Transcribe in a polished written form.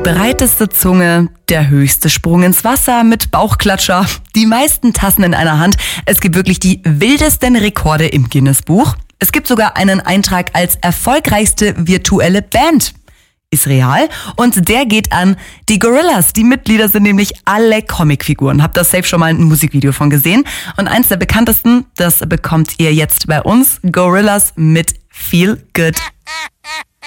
breiteste Zunge, der höchste Sprung ins Wasser mit Bauchklatscher, die meisten Tassen in einer Hand. Es gibt wirklich die wildesten Rekorde im Guinness-Buch. Es gibt sogar einen Eintrag als erfolgreichste virtuelle Band. Ist real. Und der geht an die Gorillaz. Die Mitglieder sind nämlich alle Comicfiguren. Habt da safe schon mal ein Musikvideo von gesehen. Und eins der bekanntesten, das bekommt ihr jetzt bei uns. Gorillaz mit Feel Good.